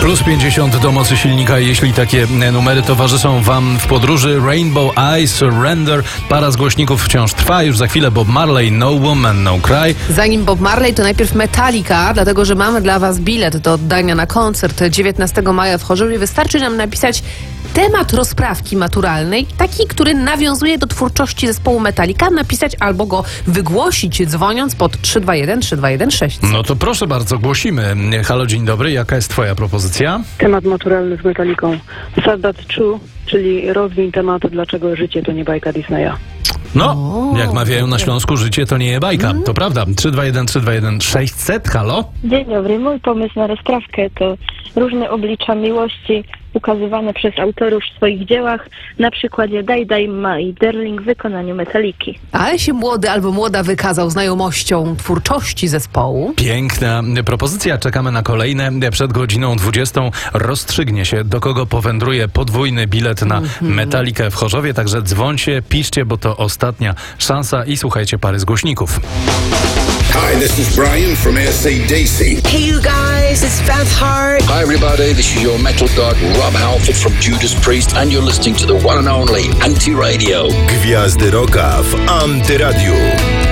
Plus 50 do mocy silnika. Jeśli takie numery towarzyszą wam w podróży, Rainbow Eyes, Surrender. Para z głośników wciąż trwa. Już za chwilę Bob Marley, No Woman, No Cry. Zanim Bob Marley, to najpierw Metallica, dlatego że mamy dla was bilet do oddania na koncert 19 maja w Chorzowie. Wystarczy nam napisać temat rozprawki maturalnej, taki, który nawiązuje do twórczości zespołu Metallica, napisać albo go wygłosić, dzwoniąc pod 321 3216. No to proszę bardzo, głosimy. Halo, dzień dobry. Jaka jest twoja propozycja? Temat maturalny z Metallicą. Sad That's True, czyli rozwiń temat, dlaczego życie to nie bajka Disneya. No, jak mawiają na Śląsku, życie to nie je bajka. To prawda. 321 600. Halo? Dzień dobry. Mój pomysł na rozprawkę to różne oblicza miłości ukazywane przez autorów w swoich dziełach, na przykładzie Die Die My Darling w wykonaniu Metalliki. Ale się młody albo młoda wykazał znajomością twórczości zespołu. Piękna propozycja. Czekamy na kolejne. Przed godziną 20 rozstrzygnie się, do kogo powędruje podwójny bilet na Metallicę w Chorzowie. Także dzwońcie, piszcie, bo to ostatnia szansa i słuchajcie pary z głośników. Hi, this is Brian from AC/DC. Hey you guys, it's Beth Hart. Hi everybody, this is your metal dog Rob Halford from Judas Priest and you're listening to the one and only Anti-Radio. Gwiazdy Rocka w Anty-Radio.